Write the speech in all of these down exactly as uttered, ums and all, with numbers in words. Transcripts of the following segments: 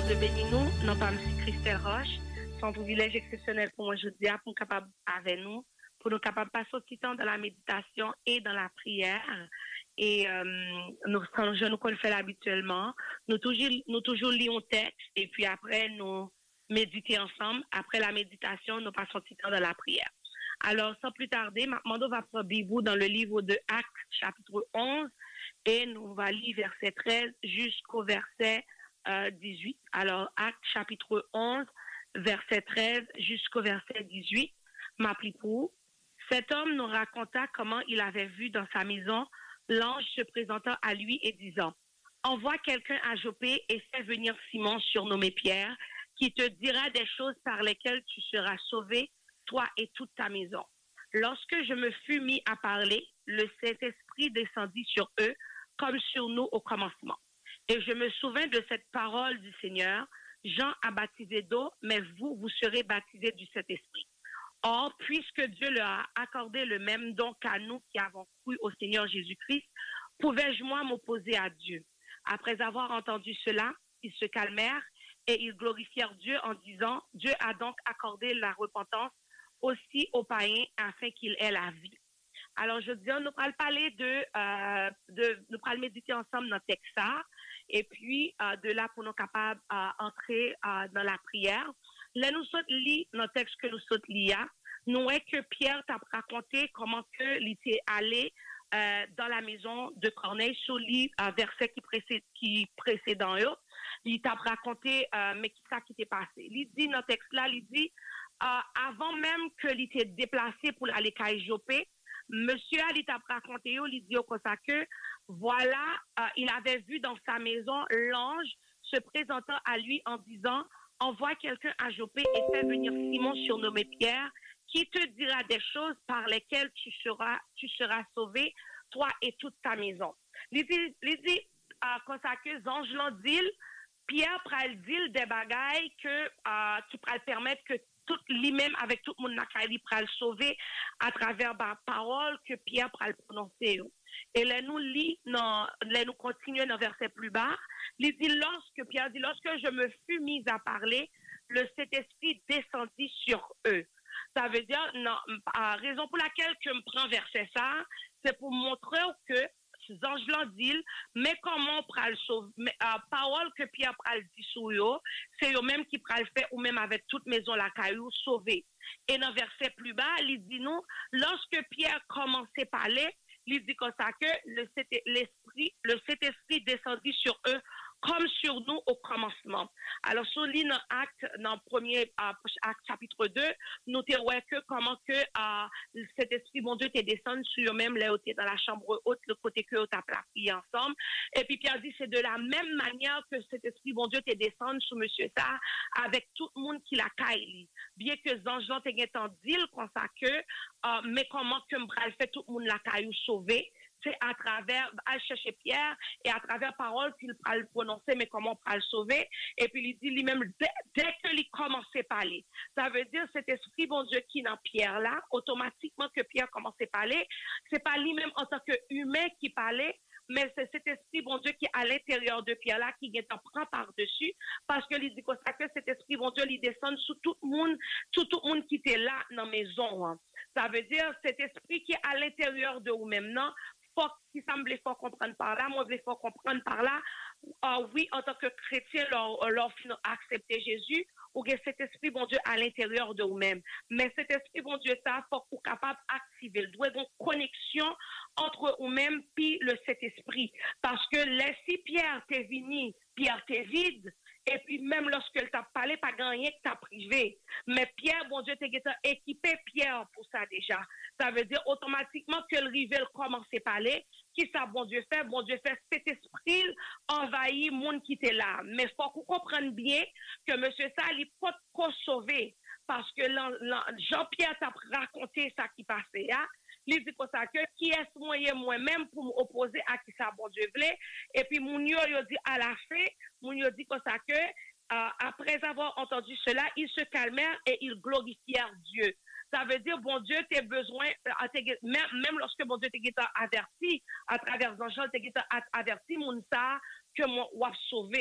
de bénir nous, non pas M. Christelle Roche, c'est un privilège exceptionnel pour moi, je dis, pour nous capables avec nous, pour nous capables de passer aussi temps dans la méditation et dans la prière. Et euh, nous, quand je nous le fait habituellement, nous toujours, nous toujours lisons un texte et puis après nous méditer ensemble. Après la méditation, nous passons aussi temps dans la prière. Alors, sans plus tarder, Mando va prendre Bibou dans le livre de Actes, chapitre onze, et nous va lire verset treize jusqu'au verset euh, dix-huit. Alors, Actes, chapitre onze, verset treize jusqu'au verset dix-huit, m'appli pour. Cet homme nous raconta comment il avait vu dans sa maison l'ange se présentant à lui et disant, envoie quelqu'un à Jopé et fais venir Simon surnommé Pierre, qui te dira des choses par lesquelles tu seras sauvé, toi et toute ta maison. Lorsque je me fus mis à parler, le Saint-Esprit descendit sur eux comme sur nous au commencement. Et je me souvins de cette parole du Seigneur, Jean a baptisé d'eau, mais vous, vous serez baptisés du Saint-Esprit. Or, puisque Dieu leur a accordé le même don qu'à nous qui avons cru au Seigneur Jésus-Christ, pouvais-je moi m'opposer à Dieu? Après avoir entendu cela, ils se calmèrent et ils glorifièrent Dieu en disant, Dieu a donc accordé la repentance aussi aux païens afin qu'ils aient la vie. Alors, je dis, nous allons parler de, euh, de, nous allons méditer ensemble dans le texte ça, et puis euh, de là pour nous capables d'entrer euh, euh, dans la prière. Là, nous sommes lits dans le texte que nous sommes lits, nous est que Pierre t'a raconté comment que il était allé euh, dans la maison de Corneille sur le euh, verset qui précède, qui précédent eux. Il t'a raconté, euh, mais qui ça qui t'est passé. Il dit dans le texte là, il dit, euh, avant même que il était déplacé pour aller à Jopé, monsieur Ali t'a raconté, il dit comme ça que, voilà, euh, il avait vu dans sa maison l'ange se présentant à lui en disant, envoie quelqu'un à Jopé et fais venir Simon surnommé Pierre, qui te dira des choses par lesquelles tu seras, tu seras sauvé, toi et toute ta maison. Il dit, il dit, euh, comme ça que Zange l'en dit, Pierre pral dit des bagailles que, euh, qui pral permettre que tout lui-même avec tout le monde nakali pral sauver à travers la parole que Pierre pral prononcer. Et là nous lit, non, là nous continuons dans verset plus bas. Il dit lorsque Pierre dit lorsque je me fus mise à parler, le Saint-Esprit descendit sur eux. Ça veut dire non, la raison pour laquelle je me prends verset ça, c'est pour montrer que Ange l'en dit, mais comment on pral sauver, mais euh, parole que Pierre pral dit sur eux, c'est eux même qui pral faire ou même avec toute maison la caillou sauver. Et dans verset plus bas, il dit nous, lorsque Pierre commençait à parler, il dit comme ça que le l'esprit, le Saint-Esprit descendit sur eux comme sur nous au commencement. Alors, sur l'île dans acte, dans le premier euh, acte chapitre deux, nous te voyons que comment que euh, cet esprit, mon Dieu, te descend sur eux-mêmes, là où tu es dans la chambre haute, le côté que tu as prié ensemble. Et puis, Pierre dit, c'est de la même manière que cet esprit, mon Dieu, te descend sur monsieur ça, avec tout le monde qui la caille. Bien que Zangelan te dit comme ça que, euh, mais comment que m'bral fait tout le monde la caillou sauver, c'est à travers, à chercher Pierre, et à travers parole qu'il va le prononcer, mais comment on va le sauver. Et puis il dit lui-même, dès, dès qu'il commence à parler, ça veut dire cet esprit, bon Dieu, qui est dans Pierre là, automatiquement que Pierre commence à parler, c'est pas lui-même en tant qu'humain qui parlait, mais c'est cet esprit, bon Dieu, qui est à l'intérieur de Pierre là, qui est en prend par-dessus, parce que il dit que ça, que cet esprit, bon Dieu, il descend sous tout le monde, sous tout le monde qui était là dans la maison. Hein. Ça veut dire cet esprit qui est à l'intérieur de vous-même, non? Qui semble fort comprendre par là, moi je faut comprendre par là, euh, oui, en tant que chrétien, leur, leur accepter Jésus, ou que cet esprit, bon Dieu, à l'intérieur de vous-même. Mais cet esprit, bon Dieu, ça, faut qu'on capable d'activer. Il doit y avoir une connexion entre vous-même puis le Saint-Esprit. Parce que si Pierre t'est venu, Pierre t'est vide, et puis même lorsqu'elle t'a parlé, pas gagné que t'as privé. Mais Pierre, bon Dieu, t'es équipé Pierre pour ça déjà. Ça veut dire automatiquement que le rival commence à parler. Qui ça, bon Dieu fait? Bon Dieu fait cet esprit envahit le monde qui était là. Mais il faut qu'on comprenne bien que monsieur ça, il peut pas sauver. Parce que Jean-Pierre t'a raconté ça qui passait là. Il dit comme ça que qui est moyen moi-même pour m'opposer à qui ça, bon Dieu voulait. Et puis, mon yo, il dit à la fin, mon yo dit comme ça que, euh, après avoir entendu cela, ils se calmèrent et ils glorifièrent Dieu. Ça veut dire, bon Dieu, t'as besoin, même, même lorsque bon Dieu t'a averti, à travers Jean, t'a averti, mon ça, que moi, ou sauvé.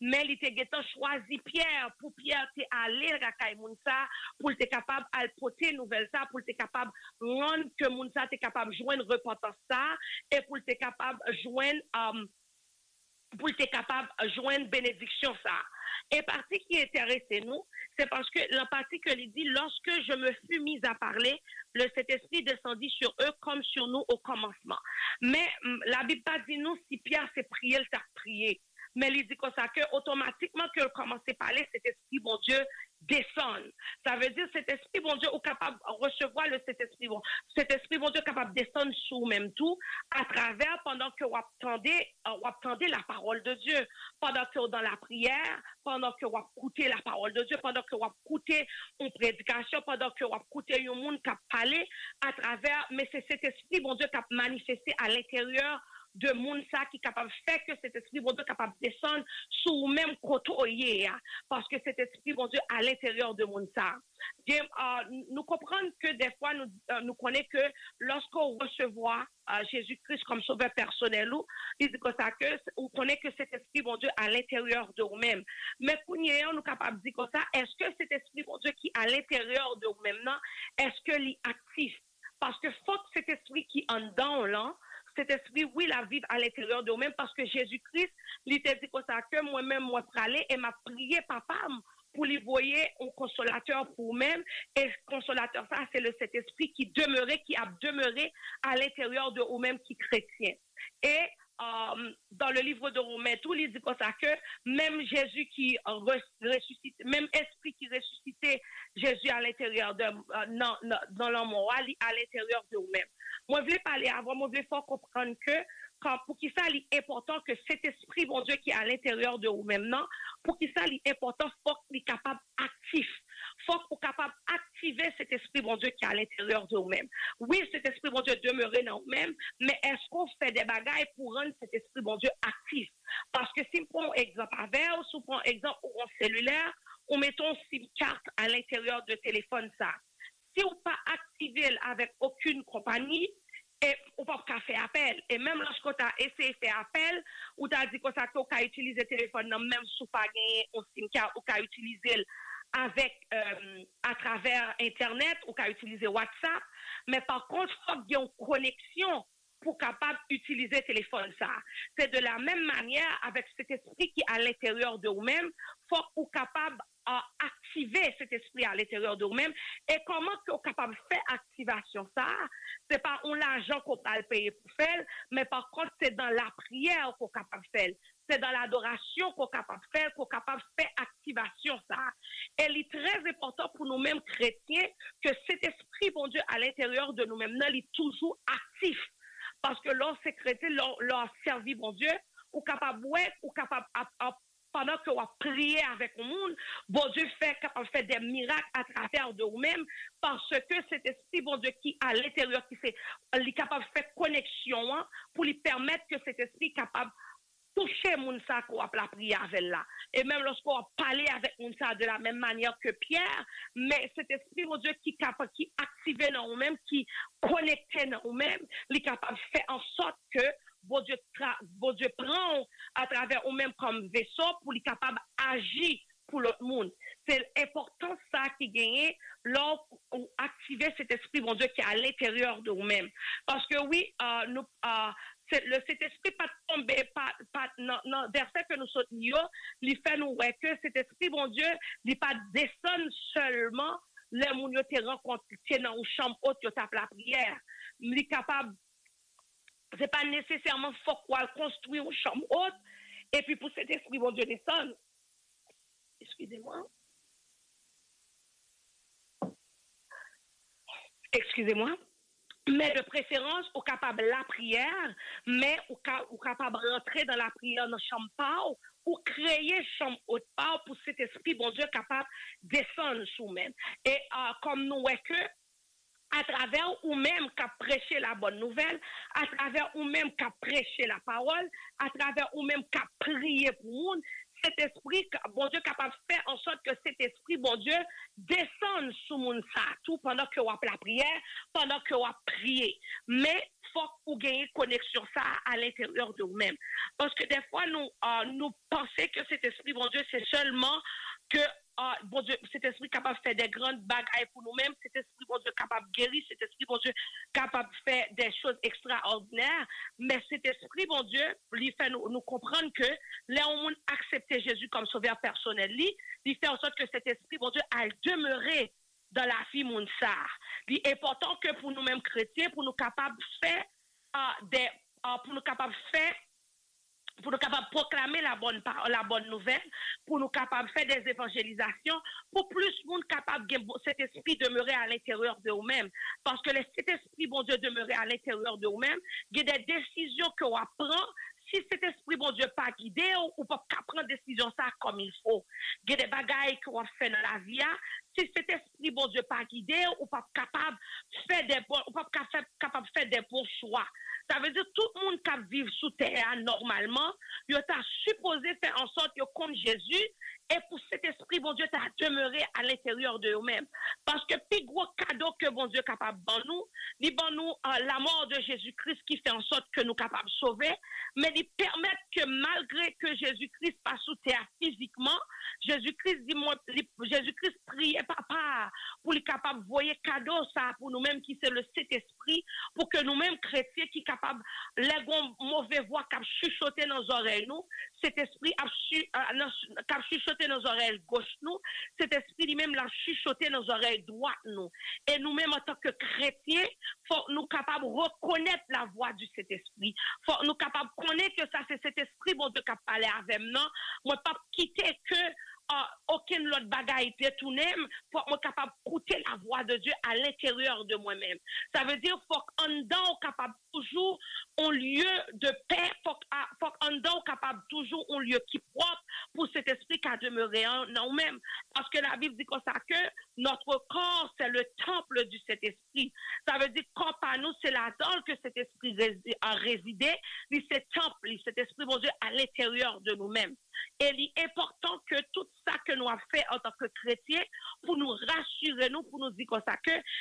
mais il était choisi Pierre pour Pierre t'es allé à Kaimounsa pour être capable de porter nouvelle ça pour être capable de rendre que Mounsa t'es capable de joindre repentance ça et pour être capable de joindre um, pour être capable de joindre bénédiction ça. Et partie qui intéressait nous, c'est parce que la partie que il dit, lorsque je me fus mise à parler, le Saint-Esprit descendit sur eux comme sur nous au commencement. Mais la Bible pas dit nous si Pierre s'est prié, il t'a prié. Mais il dit comme ça que automatiquement que commençait à parler, cet esprit, bon Dieu, descend. Ça veut dire cet esprit, bon Dieu, est capable de recevoir le cet esprit, bon, cet esprit, bon Dieu, est capable de descendre sous même tout, à travers, pendant que vous attendez, vous attendez la parole de Dieu, pendant que vous dans la prière, pendant que vous écoutez la parole de Dieu, pendant que vous écoutez une prédication, pendant que vous écoutez un monde qui a parlé à travers, mais c'est cet esprit, bon Dieu, qui a manifesté à l'intérieur de monde ça qui est capable de faire que cet esprit bon Dieu est capable de descendre sous même côté parce que cet esprit bon Dieu à l'intérieur de monde ça. Bien, euh, nous comprenons que des fois nous euh, nous connaissons que lorsqu'on recevoir euh, Jésus-Christ comme sauveur personnel ou il dit que ça que on connaît que cet esprit bon Dieu à l'intérieur de nous-mêmes. Mais pour nous nous capable de dire comme ça, est-ce que cet esprit bon Dieu qui à l'intérieur de nous-mêmes non, est-ce que l'est actif parce que faut que cet esprit qui en dedans là cet esprit, oui, la vivre à l'intérieur de nous-mêmes parce que Jésus-Christ, il t'a dit comme ça que moi-même, moi, praler et m'a prié, papa, pour lui voyer un consolateur pour nous-mêmes. Et ce consolateur, ça, c'est le Saint-Esprit qui demeurait, qui a demeuré à l'intérieur de nous-mêmes qui chrétiens. Et euh, dans le livre de Romains, tout, il dit comme ça que même Jésus qui ressuscite, même esprit qui ressuscitait Jésus à l'intérieur de, euh, dans, dans l'homme moral, à l'intérieur de nous-mêmes. Moi, je voulais parler avant, moi, je voulais faire comprendre que, quand, pour qui ça, il est important que cet esprit, bon Dieu, qui est à l'intérieur de vous-même, non, pour qui ça, il est important, il faut qu'il soit capable actif. Il faut qu'il soit capable d'activer cet esprit, bon Dieu, qui est à l'intérieur de vous-même. Oui, cet esprit, bon Dieu, demeurer dans vous-même, mais est-ce qu'on fait des bagailles pour rendre cet esprit, bon Dieu, actif? Parce que si on prend exemple avec, ou si on prend exemple au cellulaire, on mettons SIM carte à l'intérieur de téléphone, ça. Si on pas activé avec aucune compagnie, et on peut pas faire appel. Et même lorsque tu as essayé de faire appel, ou tu as dit que tu as utilisé le téléphone, même si tu pas gagné un SIM card, ou tu as utilisé avec, euh, à travers Internet, ou tu as utilisé WhatsApp. Mais par contre, il faut qu'il y ait une connexion pour capable d'utiliser le téléphone. Ça. C'est de la même manière avec cet esprit qui est à l'intérieur de vous-même, il faut qu'on soit capable à activer cet esprit à l'intérieur de nous-mêmes. Et comment qu'on est capable de faire activation ça? C'est pas un l'argent qu'on va le payer pour faire, mais par contre, c'est dans la prière qu'on est capable de faire. C'est dans l'adoration qu'on est capable de faire, qu'on est capable de faire activation ça. Et il est très important pour nous-mêmes chrétiens que cet esprit, bon Dieu, à l'intérieur de nous-mêmes, il est toujours actif. Parce que lorsque chrétien, leur servi, bon Dieu, ou capable ouais, ou capable pendant que vous priez avec le monde, bon Dieu fait, fait des miracles à travers de vous-même parce que cet esprit, bon Dieu, qui à l'intérieur, qui fait, il est capable de faire connexion hein, pour lui permettre que cet esprit est capable de toucher Mounsa qu'on a la prière avec là. Et même lorsqu'on a parlé avec Mounsa de la même manière que Pierre, mais cet esprit, mon Dieu, qui est capable, qui active dans nous-mêmes, qui connecte dans nous-mêmes, il est capable de faire en sorte que Bon Dieu, bon Dieu prend à travers nous-mêmes comme vaisseau pour être capable d'agir pour l'autre monde. C'est important ça qui gagne lorsqu'on active cet esprit, bon Dieu, qui est à l'intérieur de nous-mêmes. Parce que oui, euh, nous, euh, le, cet esprit pas tomber, pas, pas, non, non, verset que nous soutenons, il fait nous ouais, que cet esprit, bon Dieu, il pas descend seulement les gens qui te rencontrent dans une chambre haute, qui tape la prière. Il est capable ce n'est pas nécessairement faut qu'on construise une chambre haute et puis pour cet esprit, bon Dieu, descend. Excusez-moi. Excusez-moi. Mais de préférence, on est capable de la prière, mais on est capable de rentrer dans la prière dans la chambre pas ou créer une chambre haute pas pour cet esprit, bon Dieu, capable de descendre sous même. Et euh, comme nous, ouais, que à travers ou même qu'à prêcher la bonne nouvelle, à travers ou même qu'à prêcher la parole, à travers ou même qu'à prier pour le monde, cet esprit, bon Dieu, capable de faire en sorte que cet esprit, bon Dieu, descende sous le monde ça, tout pendant que on a la prière, pendant que on a prié. Mais faut qu'on gagne connexion ça à l'intérieur de nous-mêmes. Parce que des fois, nous, euh, nous pensons que cet esprit, bon Dieu, c'est seulement que ah, bon Dieu, cet esprit capable de faire des grandes bagailles pour nous-mêmes, cet esprit, bon Dieu, capable de guérir, cet esprit, bon Dieu, capable de faire des choses extraordinaires, mais cet esprit, bon Dieu, lui fait nous, nous comprendre que là, on accepter Jésus comme sauveur personnel, lui, lui fait en sorte que cet esprit, bon Dieu, a demeuré dans la vie Mounsar. Il est important que pour nous-mêmes chrétiens, pour nous capables de faire uh, des, uh, pour nous capables de faire pour nous capables de proclamer la bonne, la bonne nouvelle, pour nous capables de faire des évangélisations, pour plus de monde capable de cet esprit demeurer à l'intérieur de nous-mêmes. Parce que cet esprit, bon Dieu, demeurer à l'intérieur de nous-mêmes, il y a des décisions qu'on prend. Si cet esprit, bon Dieu, pas guidé, ou pas prendre des décisions ça comme il faut. Il y a des bagailles qu'on fait dans la vie. Si cet esprit, bon Dieu, pas guidé, ou pas capable de faire des bons, ou pas capable de faire des bons choix. Ça veut dire que tout le monde qui vit sous terre normalement, il est supposé faire en sorte que comme Jésus, et pour cet esprit, bon Dieu, t'as demeuré à l'intérieur de nous-mêmes. Parce que plus gros cadeau que bon Dieu est capable de nous, il bon nous euh, la mort de Jésus-Christ qui fait en sorte que nous sommes capables de sauver, mais il permet que malgré que Jésus-Christ passe sous terre physiquement, Jésus-Christ dit moi, Jésus-Christ priait papa pour les capable de voyer cadeau ça pour nous-mêmes qui c'est le Saint-Esprit, pour que nous-mêmes chrétiens qui capables les mauvais voix qui chuchoter dans nos oreilles nous, cet esprit a euh, chuchoter nos oreilles gauche nous, cet esprit lui-même l'a chuchoter nos oreilles droite nous. Et nous-mêmes en tant que chrétiens, faut nous capables de reconnaître la voix du Saint-Esprit. Faut nous capables de connaître que ça c'est cet esprit bon Dieu qui a parlé avec nous. Moi pas quitter que Uh, aucune autre bagaille détournée pour être capable d'écouter la voix de Dieu à l'intérieur de moi-même. Ça veut dire faut qu'en dedans capable toujours un lieu de paix, faut faut qu'en dedans capable toujours un lieu qui est propre pour cet esprit qui a demeuré en nous-mêmes. Parce que la Bible dit comme ça que notre corps c'est le temple du Saint-Esprit. Ça veut dire corps à nous c'est là-dedans que cet esprit a résidé, c'est cet temple, cet esprit mon Dieu à l'intérieur de nous-mêmes. Et il est important que tout ça que nous avons fait en tant que chrétiens, pour nous rassurer, nous, pour nous dire comme ça que